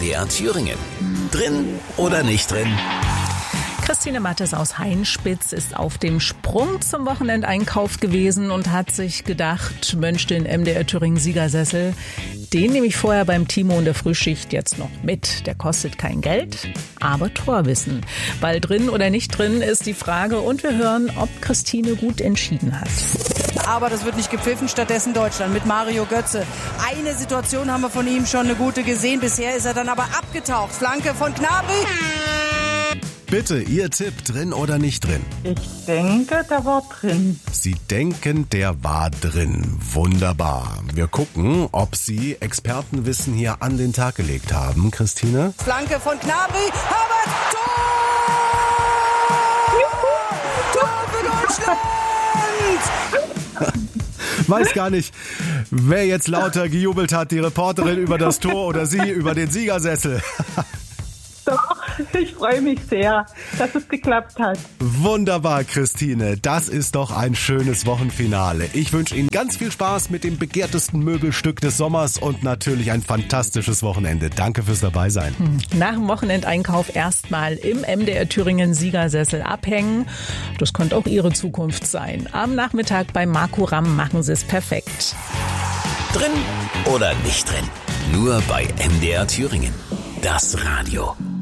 MDR Thüringen. Drin oder nicht drin? Christine Mattes aus Heinspitz ist auf dem Sprung zum Wochenendeinkauf gewesen und hat sich gedacht, Mensch, den MDR Thüringen Siegersessel, den nehme ich vorher beim Timo in der Frühschicht jetzt noch mit. Der kostet kein Geld, aber Torwissen. Weil drin oder nicht drin ist die Frage und wir hören, ob Christine gut entschieden hat. Aber das wird nicht gepfiffen, stattdessen Deutschland mit Mario Götze. Eine Situation haben wir von ihm schon eine gute gesehen. Bisher ist er dann aber abgetaucht. Flanke von Gnabry. Bitte, Ihr Tipp, drin oder nicht drin? Ich denke, der war drin. Sie denken, der war drin. Wunderbar. Wir gucken, ob Sie Expertenwissen hier an den Tag gelegt haben, Christine. Flanke von Gnabry. Havertz, Tor! Tor für Deutschland! Weiß gar nicht, wer jetzt lauter gejubelt hat, die Reporterin über das Tor oder Sie über den Siegersessel. Doch, ich freue mich sehr, dass es geklappt hat. Wunderbar, Christine. Das ist doch ein schönes Wochenfinale. Ich wünsche Ihnen ganz viel Spaß mit dem begehrtesten Möbelstück des Sommers und natürlich ein fantastisches Wochenende. Danke fürs Dabeisein. Nach dem Wochenendeinkauf erstmal im MDR Thüringen Siegersessel abhängen. Das könnte auch Ihre Zukunft sein. Am Nachmittag bei Marco Ramm machen Sie es perfekt. Drin oder nicht drin? Nur bei MDR Thüringen. Das Radio.